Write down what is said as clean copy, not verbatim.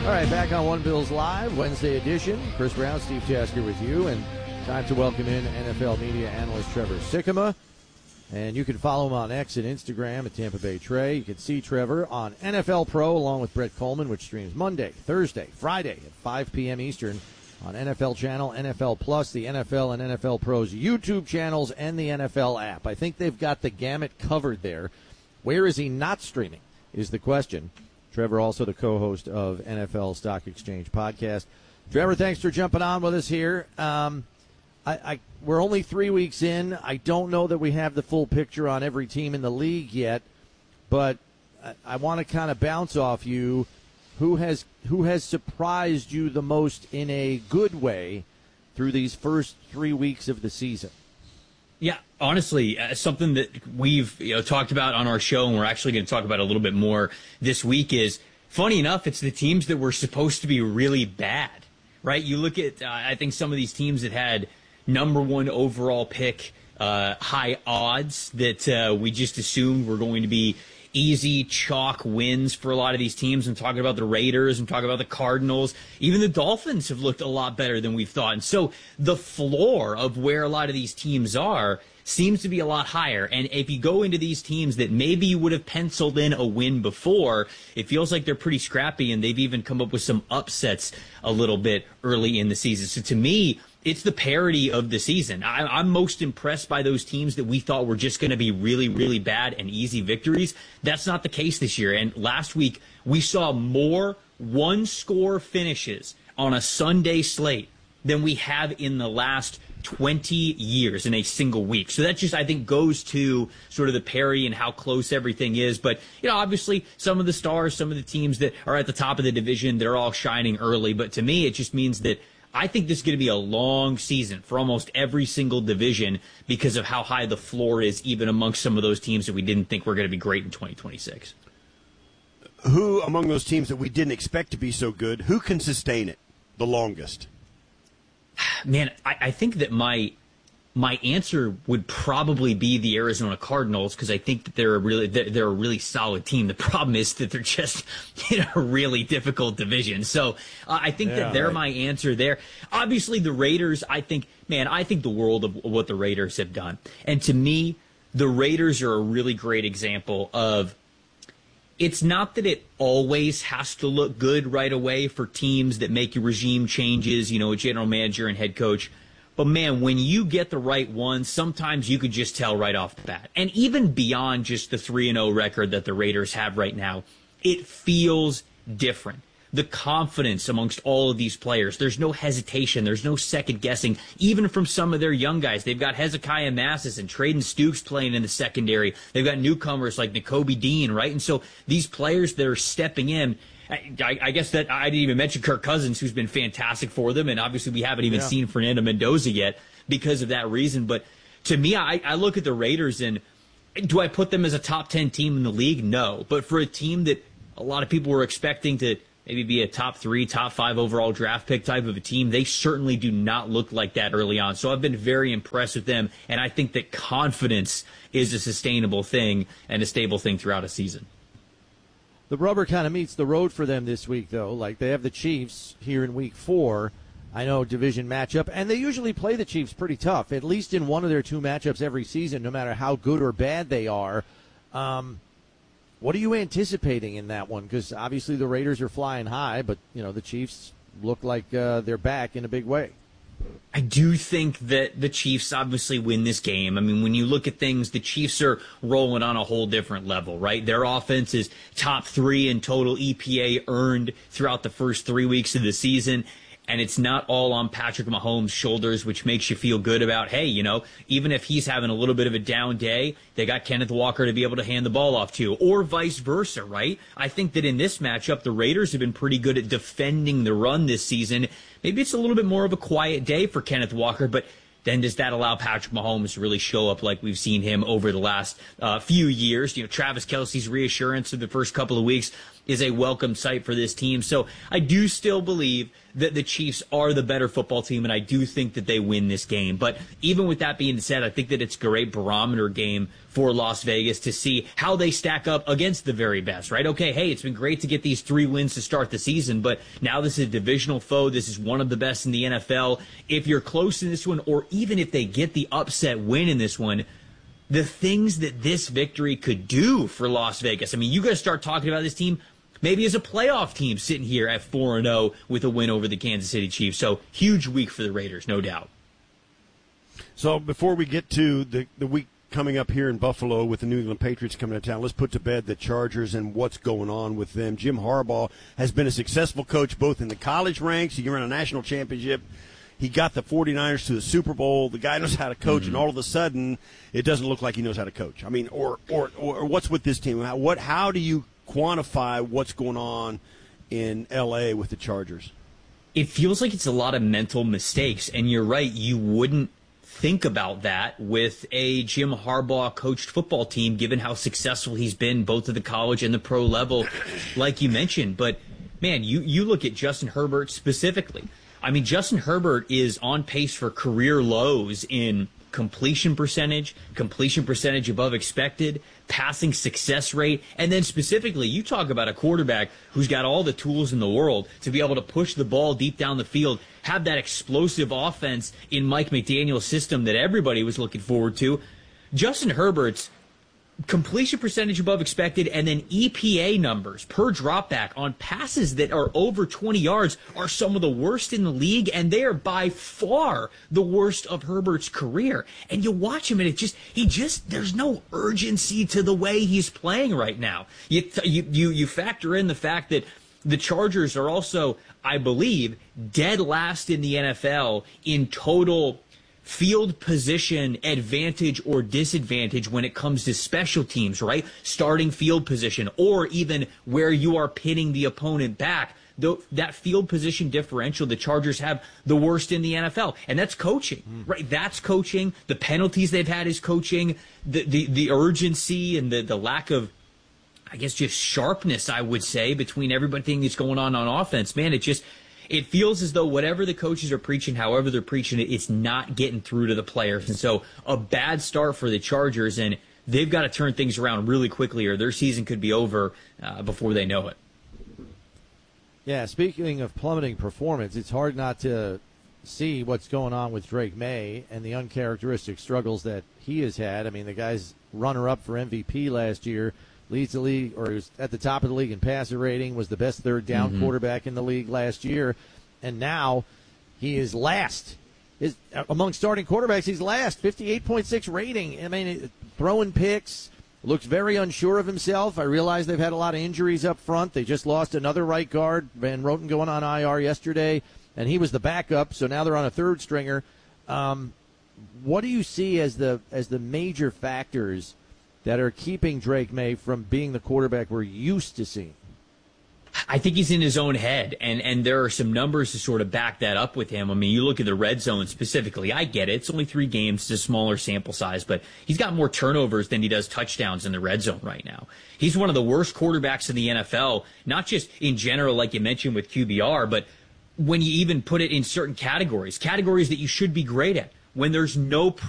All right, back on One Bills Live, Wednesday edition. Chris Brown, Steve Tasker with you, and time to welcome in NFL media analyst Trevor Sikkema. And you can follow him on X and Instagram at Tampa Bay Trey. You can see Trevor on NFL Pro along with Brett Coleman, which streams Monday, Thursday, Friday at 5 p.m. Eastern on NFL Channel, NFL Plus, the NFL and NFL Pro's YouTube channels, and the NFL app. I think they've got the gamut covered there. Where is he not streaming is the question. Trevor, also the co-host of NFL Stock Exchange podcast. Trevor, thanks for jumping on with us here. We're only 3 weeks in. I don't know that we have the full picture on every team in the league yet, but I want to kind of bounce off you. Who has surprised you the most in a good way through these first 3 weeks of the season? Yeah, honestly, something that we've talked about on our show, and we're actually going to talk about a little bit more this week, is, funny enough, it's the teams that were supposed to be really bad, right? You look at, I think, some of these teams that had number one overall pick, high odds that we just assumed were going to be easy chalk wins for a lot of these teams. I'm talking about the Raiders, I'm talking about the Cardinals. Even the Dolphins have looked a lot better than we've thought. And so the floor of where a lot of these teams are seems to be a lot higher. And if you go into these teams that maybe you would have penciled in a win before, it feels like they're pretty scrappy, and they've even come up with some upsets a little bit early in the season. So to me, it's the parity of the season. I'm most impressed by those teams that we thought were just going to be really, really bad and easy victories. That's not the case this year. And last week, we saw more one-score finishes on a Sunday slate than we have in the last 20 years in a single week. So that just, I think, goes to sort of the parity and how close everything is. But, obviously, some of the stars, some of the teams that are at the top of the division, they're all shining early. But to me, it just means that I think this is going to be a long season for almost every single division because of how high the floor is, even amongst some of those teams that we didn't think were going to be great in 2026. Who among those teams that we didn't expect to be so good, who can sustain it the longest? Man, I think that my answer would probably be the Arizona Cardinals, because I think that they're a really solid team. The problem is that they're just in a really difficult division. So I think that they're my answer there. Obviously, the Raiders, I think the world of what the Raiders have done. And to me, the Raiders are a really great example of, it's not that it always has to look good right away for teams that make regime changes, a general manager and head coach. But, man, when you get the right one, sometimes you could just tell right off the bat. And even beyond just the 3-0 record that the Raiders have right now, it feels different. The confidence amongst all of these players, there's no hesitation, there's no second guessing, even from some of their young guys. They've got Hezekiah Massis and Traden Stukes playing in the secondary. They've got newcomers like Nakobe Dean, right? And so these players that are stepping in, I guess that I didn't even mention Kirk Cousins, who's been fantastic for them, and obviously we haven't even seen Fernando Mendoza yet because of that reason. But to me, I look at the Raiders, and do I put them as a top 10 team in the league? No. But for a team that a lot of people were expecting to maybe be a top 3, top 5 overall draft pick type of a team, they certainly do not look like that early on. So I've been very impressed with them, and I think that confidence is a sustainable thing and a stable thing throughout a season. The rubber kind of meets the road for them this week, though. Like, they have the Chiefs here in week 4. I know, division matchup, and they usually play the Chiefs pretty tough, at least in one of their 2 matchups every season, no matter how good or bad they are. What are you anticipating in that one? Because obviously the Raiders are flying high, but, the Chiefs look like they're back in a big way. I do think that the Chiefs obviously win this game. I mean, when you look at things, the Chiefs are rolling on a whole different level, right? Their offense is top 3 in total EPA earned throughout the first 3 weeks of the season. And it's not all on Patrick Mahomes' shoulders, which makes you feel good about, hey, even if he's having a little bit of a down day, they got Kenneth Walker to be able to hand the ball off to, or vice versa, right? I think that in this matchup, the Raiders have been pretty good at defending the run this season. Maybe it's a little bit more of a quiet day for Kenneth Walker, but then does that allow Patrick Mahomes to really show up like we've seen him over the last few years? Travis Kelce's reassurance of the first couple of weeks, is a welcome sight for this team. So I do still believe that the Chiefs are the better football team, and I do think that they win this game. But even with that being said, I think that it's a great barometer game for Las Vegas to see how they stack up against the very best, right? Okay, hey, it's been great to get these 3 wins to start the season, but now this is a divisional foe. This is one of the best in the NFL. If you're close in this one, or even if they get the upset win in this one, the things that this victory could do for Las Vegas. I mean, you got to start talking about this team maybe as a playoff team sitting here at 4-0 with a win over the Kansas City Chiefs. So huge week for the Raiders, no doubt. So before we get to the week coming up here in Buffalo with the New England Patriots coming to town, let's put to bed the Chargers and what's going on with them. Jim Harbaugh has been a successful coach both in the college ranks. He ran a national championship. He got the 49ers to the Super Bowl. The guy knows how to coach, and all of a sudden, it doesn't look like he knows how to coach. I mean, or what's with this team? How do you quantify what's going on in L.A. with the Chargers? It feels like it's a lot of mental mistakes, and you're right. You wouldn't think about that with a Jim Harbaugh coached football team, given how successful he's been both at the college and the pro level, like you mentioned. But, man, you look at Justin Herbert specifically. I mean, Justin Herbert is on pace for career lows in completion percentage above expected, passing success rate, and then specifically, you talk about a quarterback who's got all the tools in the world to be able to push the ball deep down the field, have that explosive offense in Mike McDaniel's system that everybody was looking forward to. Justin Herbert's completion percentage above expected, and then EPA numbers per dropback on passes that are over 20 yards are some of the worst in the league, and they are by far the worst of Herbert's career. And you watch him, and there's no urgency to the way he's playing right now. You factor in the fact that the Chargers are also, I believe, dead last in the NFL in total field position advantage or disadvantage when it comes to special teams, right? Starting field position, or even where you are pinning the opponent back. That field position differential, the Chargers have the worst in the NFL, and that's coaching, right? That's coaching. The penalties they've had is coaching. The urgency and the lack of, I guess, just sharpness, I would say, between everything that's going on offense. Man, it feels as though whatever the coaches are preaching, however they're preaching it, it's not getting through to the players. And so a bad start for the Chargers, and they've got to turn things around really quickly or their season could be over before they know it. Yeah, speaking of plummeting performance, it's hard not to see what's going on with Drake May and the uncharacteristic struggles that he has had. I mean, the guy's runner-up for MVP last year, leads the league, or was at the top of the league in passer rating, was the best third down quarterback in the league last year, and now he is last. Among starting quarterbacks, he's last, 58.6 rating. I mean, throwing picks, looks very unsure of himself. I realize they've had a lot of injuries up front. They just lost another right guard, Van Roten, going on IR yesterday, and he was the backup, so now they're on a third stringer. What do you see as the major factors that are keeping Drake May from being the quarterback we're used to seeing? I think he's in his own head, and there are some numbers to sort of back that up with him. I mean, you look at the red zone specifically. I get it. It's only 3 games. It's a smaller sample size, but he's got more turnovers than he does touchdowns in the red zone right now. He's one of the worst quarterbacks in the NFL, not just in general, like you mentioned with QBR, but when you even put it in certain categories that you should be great at. When there's no